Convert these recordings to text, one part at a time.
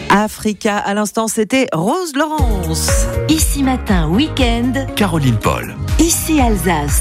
Africa, à l'instant, c'était Rose Laurence. Ici Matin, week-end, Caroline Paul. Ici Alsace.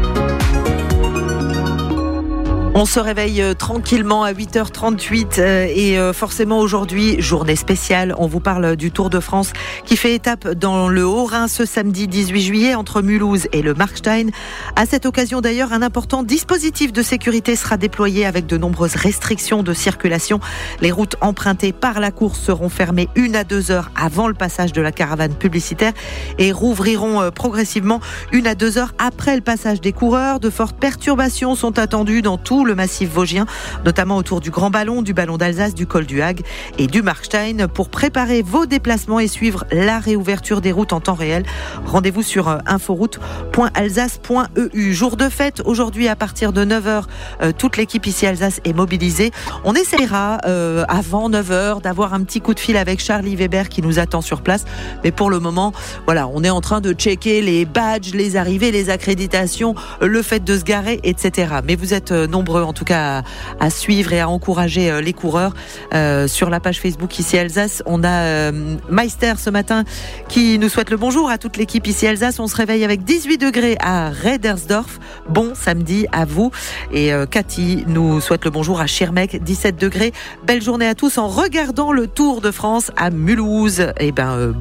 On se réveille tranquillement à 8h38 et forcément aujourd'hui, journée spéciale. On vous parle du Tour de France qui fait étape dans le Haut-Rhin ce samedi 18 juillet entre Mulhouse et le Markstein. À cette occasion d'ailleurs, un important dispositif de sécurité sera déployé avec de nombreuses restrictions de circulation. Les routes empruntées par la course seront fermées 1 à 2 heures avant le passage de la caravane publicitaire et rouvriront progressivement 1 à 2 heures après le passage des coureurs. De fortes perturbations sont attendues dans tout le massif vosgien, notamment autour du Grand Ballon, du Ballon d'Alsace, du col du Hag et du Markstein. Pour préparer vos déplacements et suivre la réouverture des routes en temps réel, rendez-vous sur inforoute.alsace.eu. Jour de fête aujourd'hui à partir de 9h. Toute l'équipe ici Alsace est mobilisée. On essaiera avant 9h d'avoir un petit coup de fil avec Charlie Weber qui nous attend sur place. Mais pour le moment, voilà, on est en train de checker les badges, les arrivées, les accréditations, le fait de se garer, etc. Mais vous êtes nombreux en tout cas à suivre et à encourager les coureurs sur la page Facebook ici Alsace. On a Meister ce matin qui nous souhaite le bonjour à toute l'équipe ici Alsace. On se réveille avec 18 degrés à Redersdorf. Bon samedi à vous. Et Cathy nous souhaite le bonjour à Schirmeck, 17 degrés. Belle journée à tous en regardant le Tour de France à Mulhouse. Et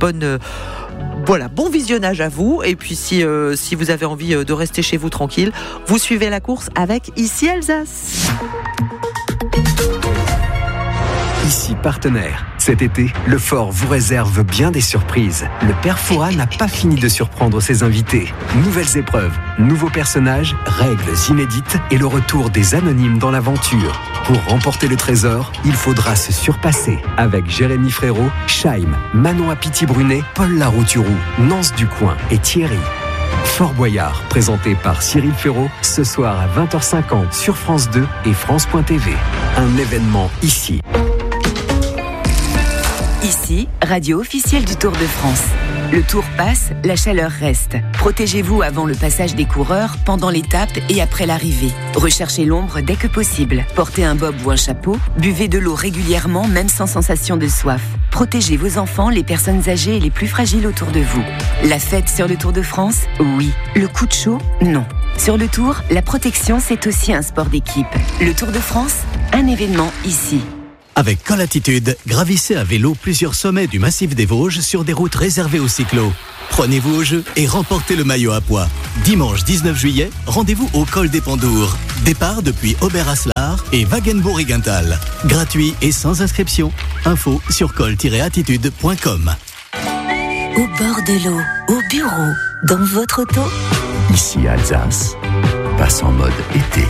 bon visionnage à vous. Et puis si vous avez envie de rester chez vous tranquille, vous suivez la course avec ici Alsace. Ici partenaire. Cet été, le Fort vous réserve bien des surprises. Le Père Fouras n'a pas fini de surprendre ses invités. Nouvelles épreuves, nouveaux personnages, règles inédites et le retour des anonymes dans l'aventure. Pour remporter le trésor, il faudra se surpasser. Avec Jérémy Frérot, Chaim, Manon Apiti-Brunet, Paul Larouturou, Nance Ducoing et Thierry. Fort Boyard, présenté par Cyril Ferraud, ce soir à 20h50 sur France 2 et France.tv. Un événement ici. Ici, radio officielle du Tour de France. Le Tour passe, la chaleur reste. Protégez-vous avant le passage des coureurs, pendant l'étape et après l'arrivée. Recherchez l'ombre dès que possible. Portez un bob ou un chapeau. Buvez de l'eau régulièrement, même sans sensation de soif. Protégez vos enfants, les personnes âgées et les plus fragiles autour de vous. La fête sur le Tour de France, oui. Le coup de chaud, non. Sur le Tour, la protection, c'est aussi un sport d'équipe. Le Tour de France, un événement ici. Avec Colatitude, gravissez à vélo plusieurs sommets du massif des Vosges sur des routes réservées aux cyclos. Prenez-vous au jeu et remportez le maillot à pois. Dimanche 19 juillet, rendez-vous au col des Pendours. Départ depuis Oberaslar et Wagenbourg-Igental. Gratuit et sans inscription. Info sur col-attitude.com. Au bord de l'eau, au bureau, dans votre auto. Ici Alsace, passe en mode été.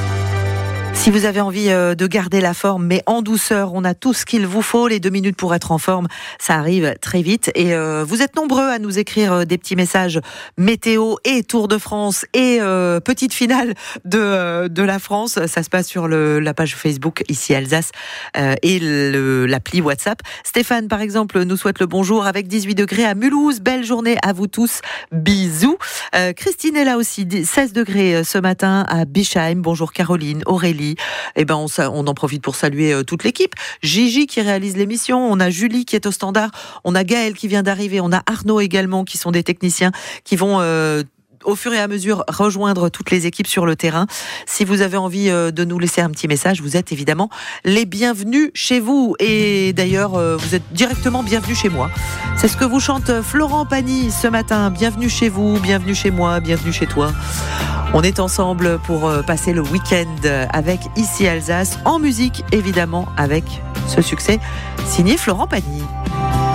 Si vous avez envie de garder la forme, mais en douceur, on a tout ce qu'il vous faut. Les 2 minutes pour être en forme, ça arrive très vite. Et vous êtes nombreux à nous écrire des petits messages météo et Tour de France et petite finale de la France. Ça se passe sur la page Facebook ici Alsace et l'appli WhatsApp. Stéphane, par exemple, nous souhaite le bonjour avec 18 degrés à Mulhouse. Belle journée à vous tous. Bisous. Christine est là aussi, 16 degrés ce matin à Bischheim. Bonjour Caroline, Aurélie. On en profite pour saluer toute l'équipe. Gigi qui réalise l'émission, on a Julie qui est au standard, on a Gaël qui vient d'arriver, on a Arnaud également qui sont des techniciens qui vont au fur et à mesure rejoindre toutes les équipes sur le terrain. Si vous avez envie de nous laisser un petit message, vous êtes évidemment les bienvenus chez vous. Et d'ailleurs, vous êtes directement bienvenus chez moi. C'est ce que vous chante Florent Pagny ce matin. Bienvenue chez vous, bienvenue chez moi, bienvenue chez toi. On est ensemble pour passer le week-end avec Ici Alsace, en musique évidemment avec ce succès signé Florent Pagny.